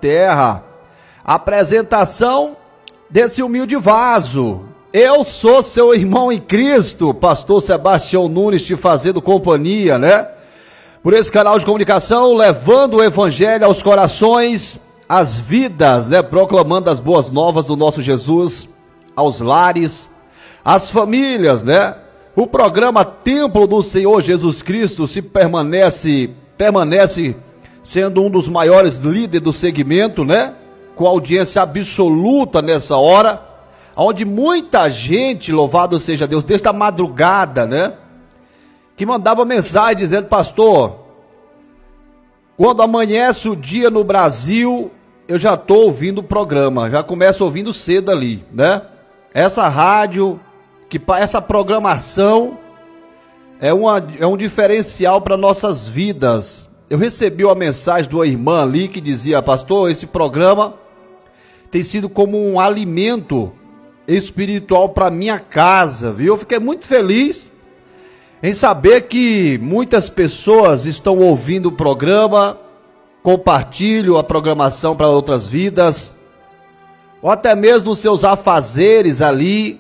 terra. Apresentação desse humilde vaso. Eu sou seu irmão em Cristo, pastor Sebastião Nunes, te fazendo companhia, né? Por esse canal de comunicação, levando o evangelho aos corações, às vidas, né? Proclamando as boas novas do nosso Jesus aos lares, às famílias, né? O programa Templo do Senhor Jesus Cristo permanece sendo um dos maiores líderes do segmento, né? Com audiência absoluta nessa hora, onde muita gente, louvado seja Deus, desde a madrugada, né? Que mandava mensagem dizendo: pastor, quando amanhece o dia no Brasil, eu já estou ouvindo o programa, já começo ouvindo cedo ali, né? Essa rádio, essa programação é um diferencial para nossas vidas. Eu recebi uma mensagem de uma irmã ali que dizia: pastor, esse programa tem sido como um alimento espiritual para minha casa, viu? Eu fiquei muito feliz em saber que muitas pessoas estão ouvindo o programa, compartilham a programação para outras vidas, ou até mesmo nos seus afazeres ali,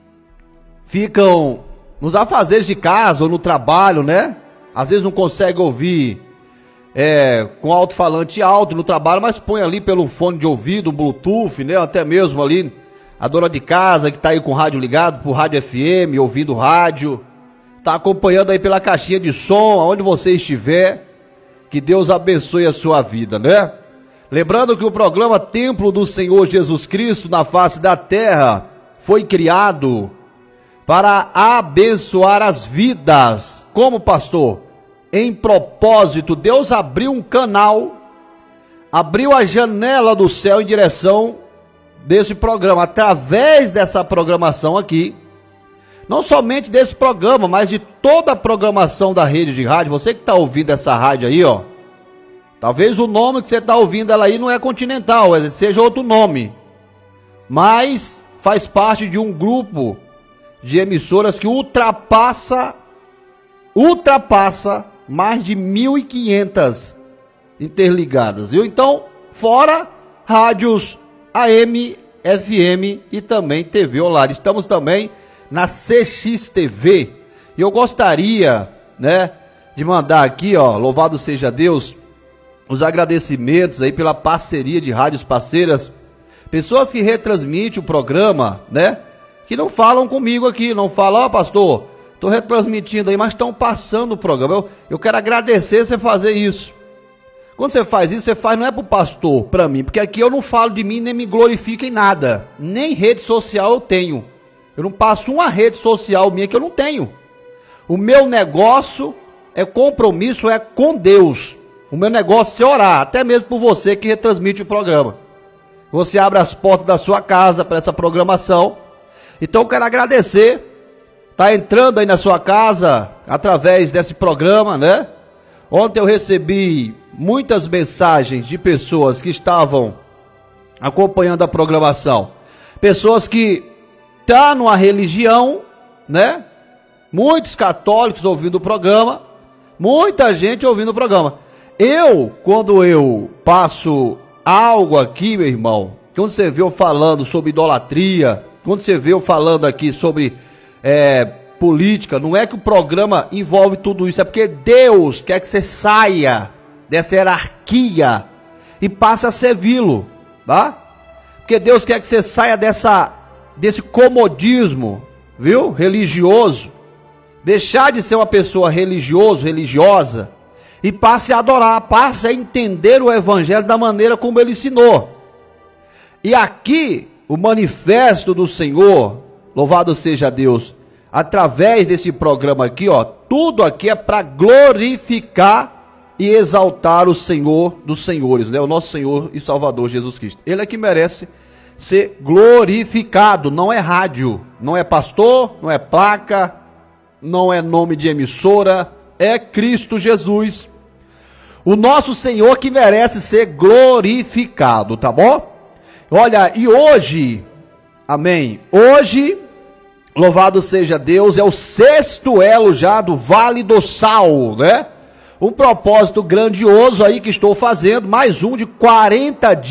ficam nos afazeres de casa ou no trabalho, né? Às vezes não consegue ouvir com alto-falante alto no trabalho, mas põe ali pelo fone de ouvido, um Bluetooth, né? Até mesmo ali a dona de casa que está aí com o rádio ligado, por rádio FM, ouvindo rádio, está acompanhando aí pela caixinha de som, aonde você estiver. Que Deus abençoe a sua vida, né? Lembrando que o programa Templo do Senhor Jesus Cristo na face da terra foi criado para abençoar as vidas. Como, pastor? Em propósito, Deus abriu um canal, abriu a janela do céu em direção desse programa, através dessa programação aqui. Não somente desse programa, mas de toda a programação da rede de rádio. Você que está ouvindo essa rádio aí, ó. Talvez o nome que você está ouvindo ela aí não é Continental, seja outro nome. Mas faz parte de um grupo de emissoras que ultrapassa mais de 1.500 interligadas, viu? Então, fora rádios AM, FM e também TV online. Estamos também na CXTV. E eu gostaria, né, de mandar aqui, ó, louvado seja Deus, os agradecimentos aí pela parceria de rádios parceiras, pessoas que retransmitem o programa, né, que não falam comigo aqui, não falam: ó, pastor, estou retransmitindo aí, mas estão passando o programa. Eu quero agradecer você fazer isso. Quando você faz isso, você faz não é para o pastor, para mim, porque aqui eu não falo de mim, nem me glorifico em nada, nem rede social eu tenho. Eu não passo uma rede social minha que eu não tenho. O meu negócio é compromisso, é com Deus. O meu negócio é orar, até mesmo por você que retransmite o programa. Você abre as portas da sua casa para essa programação. Então eu quero agradecer. Tá entrando aí na sua casa através desse programa, né? Ontem eu recebi muitas mensagens de pessoas que estavam acompanhando a programação. Pessoas que tá numa religião, né? Muitos católicos ouvindo o programa, muita gente ouvindo o programa. Quando eu passo algo aqui, meu irmão, quando você vê eu falando sobre idolatria, quando você vê eu falando aqui sobre política, não é que o programa envolve tudo isso, é porque Deus quer que você saia dessa hierarquia e passe a servi-lo, tá? Porque Deus quer que você saia desse comodismo, viu? Religioso, deixar de ser uma pessoa religiosa e passe a adorar, passe a entender o evangelho da maneira como ele ensinou. E aqui, o manifesto do Senhor, louvado seja Deus, através desse programa aqui, ó, tudo aqui é para glorificar e exaltar o Senhor dos senhores, né? O nosso Senhor e Salvador Jesus Cristo. Ele é que merece ser glorificado, não é rádio, não é pastor, não é placa, não é nome de emissora, é Cristo Jesus, o nosso Senhor, que merece ser glorificado, tá bom? Olha, e hoje, amém, hoje, louvado seja Deus, é o 6º elo já do Vale do Sal, né? Um propósito grandioso aí que estou fazendo, mais um de 40 dias.